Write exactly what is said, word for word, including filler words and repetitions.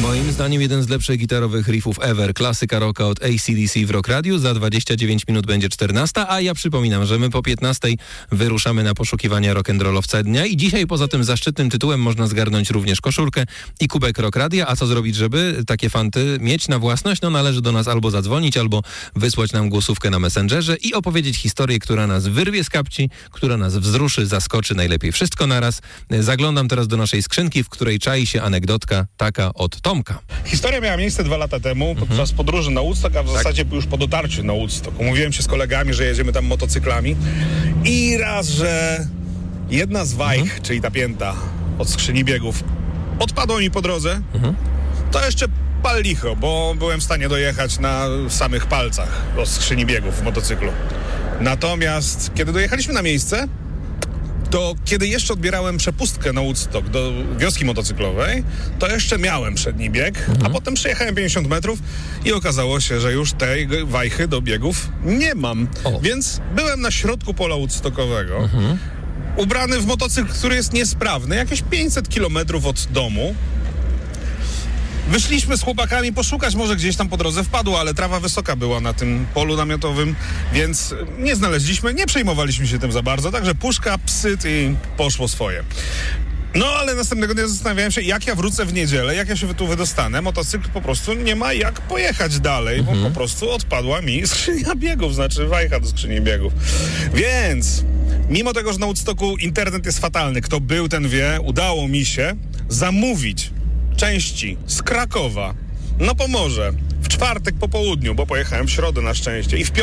Moim zdaniem jeden z lepszych gitarowych riffów ever. Klasyka rocka od A C D C w Rock Radio. Za dwadzieścia dziewięć minut będzie czternasta, a ja przypominam, że my po piętnastej wyruszamy na poszukiwania rock'n'rollowca dnia i dzisiaj poza tym zaszczytnym tytułem można zgarnąć również koszulkę i kubek Rock Radia. A co zrobić, żeby takie fanty mieć na własność? No należy do nas albo zadzwonić, albo wysłać nam głosówkę na Messengerze i opowiedzieć historię, która nas wyrwie z kapci, która nas wzruszy, zaskoczy, najlepiej wszystko naraz. Zaglądam teraz do naszej skrzynki, w której czai się anegdotka taka od Tomka. Historia miała miejsce dwa lata temu podczas mhm. podróży na Woodstock, a w tak. zasadzie już po dotarciu na Woodstock. Umówiłem się z kolegami, że jedziemy tam motocyklami i raz, że jedna z wajch, mhm. czyli ta pięta od skrzyni biegów, odpadła mi po drodze, mhm. to jeszcze pal licho, bo byłem w stanie dojechać na samych palcach do skrzyni biegów w motocyklu. Natomiast kiedy dojechaliśmy na miejsce, to kiedy jeszcze odbierałem przepustkę na Woodstock do wioski motocyklowej, to jeszcze miałem przedni bieg, mhm. a potem przejechałem pięćdziesiąt metrów i okazało się, że już tej wajchy do biegów nie mam. O. Więc byłem na środku pola woodstockowego, mhm. ubrany w motocykl, który jest niesprawny, jakieś pięćset kilometrów od domu. Wyszliśmy z chłopakami poszukać, może gdzieś tam po drodze wpadło, ale trawa wysoka była na tym polu namiotowym, więc nie znaleźliśmy, nie przejmowaliśmy się tym za bardzo, także puszka, psyt i poszło swoje. No ale następnego dnia zastanawiałem się, jak ja wrócę w niedzielę, jak ja się tu wydostanę. Motocykl po prostu nie ma jak pojechać dalej, mhm. bo po prostu odpadła mi skrzynia biegów, znaczy wajcha do skrzyni biegów. Więc mimo tego, że na Woodstocku internet jest fatalny, kto był, ten wie, udało mi się zamówić części z Krakowa, no Pomorze, w czwartek po południu, bo pojechałem w środę na szczęście i w piątek